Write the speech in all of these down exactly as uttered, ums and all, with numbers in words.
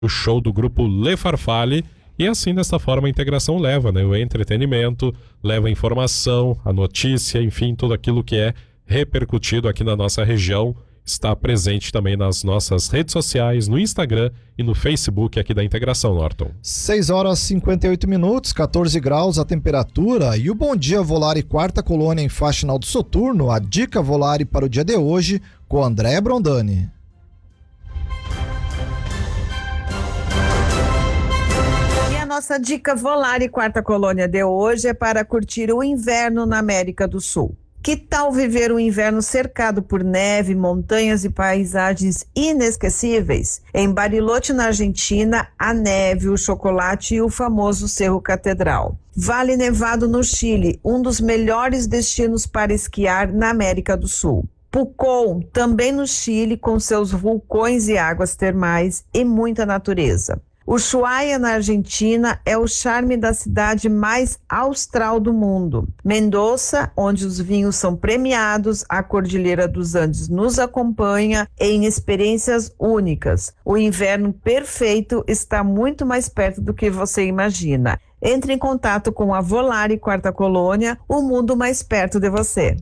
o show do grupo Le Farfalle. E assim, dessa forma, a integração leva, né, o entretenimento, leva a informação, a notícia, enfim, tudo aquilo que é repercutido aqui na nossa região está presente também nas nossas redes sociais, no Instagram e no Facebook aqui da Integração, Norton. seis horas e cinquenta e oito minutos, catorze graus a temperatura, e o Bom Dia Volare Quarta Colônia em Faxinal do Soturno, a dica Volare para o dia de hoje, com André Brondani. Nossa dica Volare Quarta Colônia de hoje é para curtir o inverno na América do Sul. Que tal viver um inverno cercado por neve, montanhas e paisagens inesquecíveis? Em Bariloche, na Argentina, a neve, o chocolate e o famoso Cerro Catedral. Vale Nevado, no Chile, um dos melhores destinos para esquiar na América do Sul. Pucón, também no Chile, com seus vulcões e águas termais e muita natureza. Ushuaia, na Argentina, é o charme da cidade mais austral do mundo. Mendoza, onde os vinhos são premiados, a Cordilheira dos Andes nos acompanha em experiências únicas. O inverno perfeito está muito mais perto do que você imagina. Entre em contato com a Volare Quarta Colônia, o mundo mais perto de você.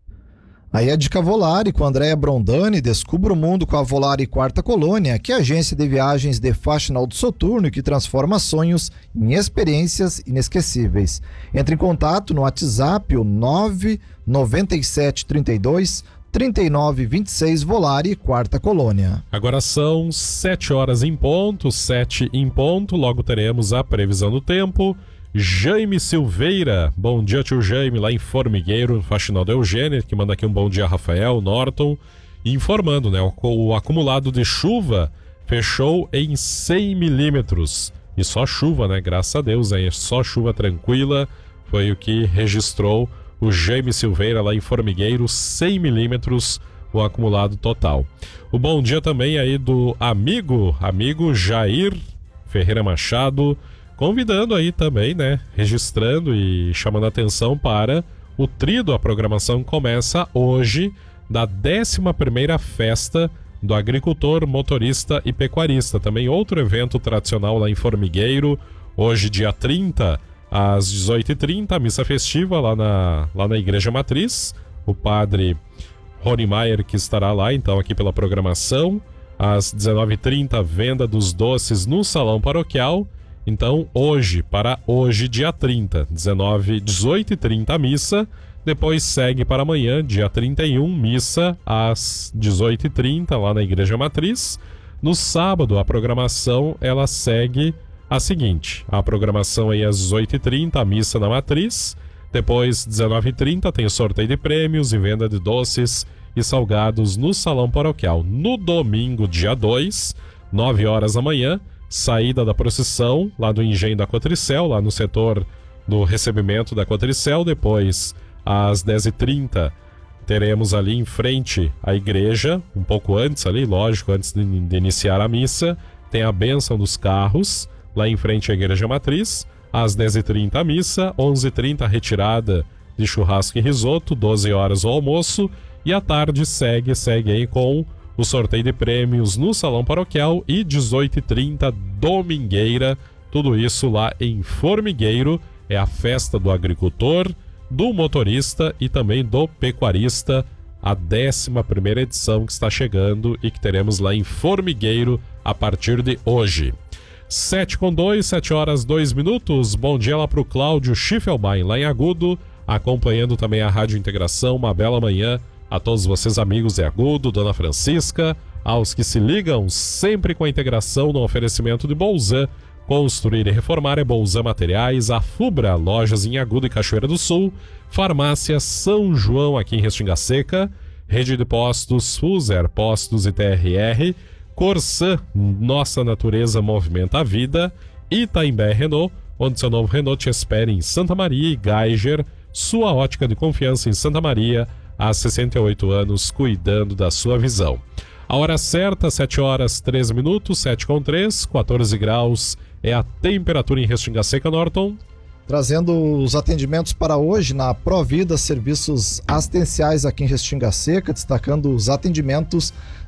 Aí a dica Volare com Andréa Brondani, descubra o mundo com a Volare Quarta Colônia, que é a agência de viagens de Faxinal do Soturno e que transforma sonhos em experiências inesquecíveis. Entre em contato no WhatsApp, o nove nove sete três dois trinta e nove vinte e seis, Volare Quarta Colônia. Agora são sete horas em ponto, sete em ponto, logo teremos a previsão do tempo. Jaime Silveira, bom dia tio Jaime, lá em Formigueiro, Faxinal do Eugênio, que manda aqui um bom dia Rafael, Norton, informando, né, o, o acumulado de chuva fechou em cem milímetros, e só chuva, né, graças a Deus, hein, só chuva tranquila, foi o que registrou o Jaime Silveira lá em Formigueiro, cem milímetros o acumulado total. O bom dia também aí do amigo, amigo Jair Ferreira Machado, convidando aí também, né, registrando e chamando a atenção para o Trido. A programação começa hoje da décima primeira Festa do Agricultor, Motorista e Pecuarista. Também outro evento tradicional lá em Formigueiro, hoje dia trinta, às dezoito e trinta, a missa festiva lá na, lá na Igreja Matriz. O padre Rony Maier que estará lá, então, aqui pela programação. Às dezenove e trinta, venda dos doces no Salão Paroquial. Então, hoje, para hoje, dia trinta, dezenove, dezoito e trinta a missa, depois segue para amanhã, dia trinta e um, missa às dezoito e trinta, lá na Igreja Matriz. No sábado, a programação, ela segue a seguinte, a programação aí às dezoito e trinta, a missa na Matriz, depois, dezenove e trinta, tem o sorteio de prêmios e venda de doces e salgados no Salão Paroquial. No domingo, dia dois, nove horas da manhã, saída da procissão lá do Engenho da Cotricel, lá no setor do recebimento da Cotricel. Depois, às dez e trinta, teremos ali em frente à igreja, um pouco antes ali, lógico, antes de, de iniciar a missa, tem a bênção dos carros, lá em frente à Igreja Matriz. Às dez e trinta a missa, onze e trinta a retirada de churrasco e risoto, doze horas o almoço, e à tarde segue, segue aí com o sorteio de prêmios no Salão Paroquial e dezoito e trinta, domingueira, tudo isso lá em Formigueiro. É a festa do agricultor, do motorista e também do pecuarista, a décima primeira edição que está chegando e que teremos lá em Formigueiro a partir de hoje. sete com dois, sete horas dois minutos, bom dia lá para o Cláudio Schiffelbein, lá em Agudo, acompanhando também a Rádio Integração. Uma bela manhã a todos vocês, amigos de Agudo, Dona Francisca, aos que se ligam sempre com a integração no oferecimento de Bolzan. Construir e reformar é Bolzan Materiais, a Fubra, lojas em Agudo e Cachoeira do Sul, Farmácia São João aqui em Restinga Seca, Rede de Postos, Fuser, Postos e T R R, Corsan, nossa natureza movimenta a vida, Itaimbé Renault, onde seu novo Renault te espera em Santa Maria, e Geiger, sua ótica de confiança em Santa Maria, há sessenta e oito anos, cuidando da sua visão. A hora certa, sete horas três minutos, sete com três, quatorze graus é a temperatura em Restinga Seca, Norton. Trazendo os atendimentos para hoje na Provida, serviços assistenciais aqui em Restinga Seca, destacando os atendimentos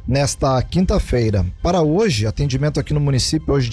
nesta quinta-feira. Para hoje, atendimento aqui no município hoje